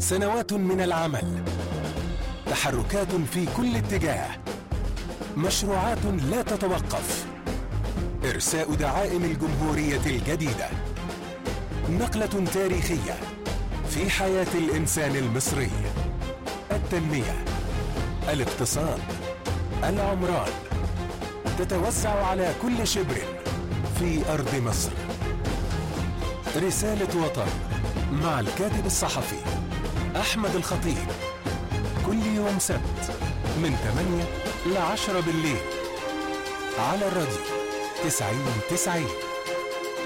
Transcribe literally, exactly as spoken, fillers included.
سنوات من العمل، تحركات في كل اتجاه، مشروعات لا تتوقف، إرساء دعائم الجمهورية الجديدة، نقلة تاريخية في حياة الإنسان المصري. التنمية، الاقتصاد، العمران تتوسع على كل شبر في أرض مصر. رسالة وطن مع الكاتب الصحفي أحمد الخطيب، كل يوم سبت من ثمانية لعشرة بالليل على الراديو تسعين تسعين.